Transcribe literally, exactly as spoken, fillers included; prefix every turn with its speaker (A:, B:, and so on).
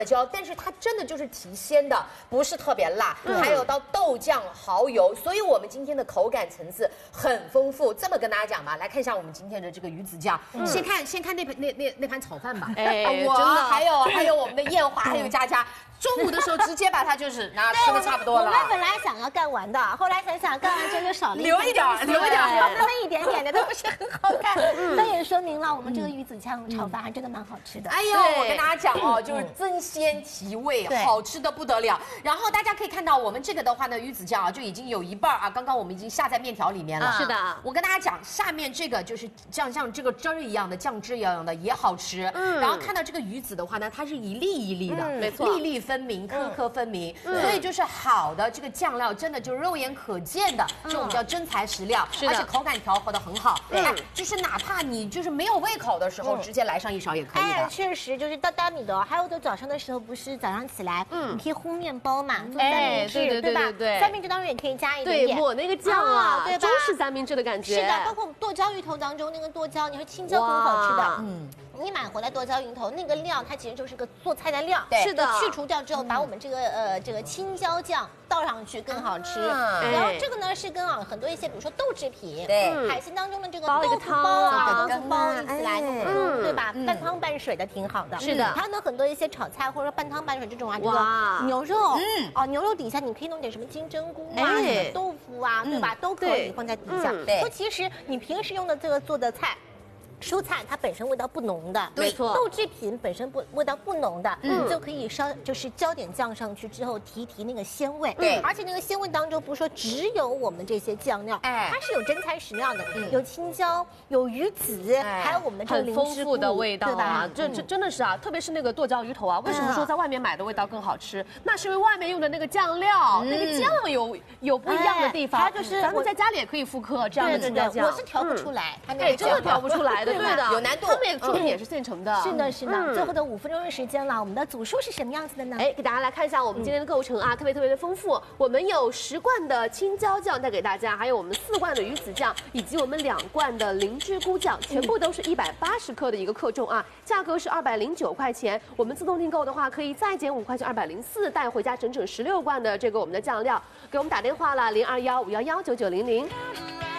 A: 椒，但是它真的就是提鲜的，不是特别辣，还有到豆酱、蚝油，所以我们今天的口感层次很丰富。这么跟大家讲吧，来看一下我们今天的这个鱼子酱，嗯、先看先看那盘那那那盘炒饭吧。哎，我还有还有我们的燕华，还有佳佳。中午的时候直接把它就是拿吃的差不多了。
B: 我们本来想要干完的，后来想想干完之后就少了
A: 留一点，留一点，
B: 留那么一点点的都不是很好看。那也说明了我们这个鱼子酱炒饭还真的蛮好吃的。
A: 哎呦，我跟大家讲哦，就是增鲜提味，好吃的不得了。然后大家可以看到，我们这个的话呢，鱼子酱啊就已经有一半啊，刚刚我们已经下在面条里面了。
C: 是的，
A: 我跟大家讲，下面这个就是像像这个汁儿一样的酱汁一样的也好吃。嗯。然后看到这个鱼子的话呢，它是一粒一粒的，没错，粒粒分明，颗颗。分明，所以就是好的这个酱料，真的就肉眼可见的，这种叫真材实料，而且口感调和的很好。哎，就是哪怕你就是没有胃口的时候，直接来上一勺也可以的。
B: 哎，确实就是大大米的。还有的早上的时候，不是早上起来，嗯，你可以烘面包嘛，做三明治，对吧？对，三明治当中也可以加一点点，
C: 抹那个酱啊，对吧？中式三明治的感觉。
B: 是的，包括我们剁椒鱼头当中那个剁椒，你说青椒很好吃的，嗯。你买回来剁椒鱼头那个料，它其实就是个做菜的料，
C: 是的。
B: 去除掉之后，把我们这个呃这个青椒酱倒上去更好吃。然后这个呢是跟啊很多一些比如说豆制品，对，海鲜当中的这个豆腐包啊、豆腐包一起来弄，对吧？半汤半水的挺好的。是的。还有呢很多一些炒菜或者半汤半水这种啊，这个牛肉，嗯，哦牛肉底下你可以弄点什么金针菇啊、豆腐啊，对吧？都可以放在底下。对。说其实你平时用的这个做的菜。蔬菜它本身味道不浓的，
C: 没错。
B: 豆制品本身不味道不浓的，嗯，就可以稍就是浇点酱上去之后提提那个鲜味，对。而且那个鲜味当中不是说只有我们这些酱料，哎，它是有真材实料的，有青椒，有鱼子，还有我们的这个
C: 很丰富的味道啊，这这真的是啊，特别是那个剁椒鱼头啊，为什么说在外面买的味道更好吃？那是因为外面用的那个酱料，那个酱有有不一样的地方，它就是咱们在家里也可以复刻这样的青椒酱，
B: 我是调不出来，
C: 哎，真的调不出来的。对的，
A: 有难度。
C: 他们也出品也是现成的。
B: 是的，是的。最后的五分钟的时间了，我们的组数是什么样子的呢？
C: 哎，给大家来看一下我们今天的构成啊，特别特别的丰富。我们有十罐的青椒酱带给大家，还有我们四罐的鱼子酱，以及我们两罐的灵芝菇酱，全部都是一百八十克的一个克重啊，价格是二百零九块钱。我们自动订购的话，可以再减五块钱，二百零四，带回家整整十六罐的这个我们的酱料。给我们打电话了，零二幺五幺幺九九零零。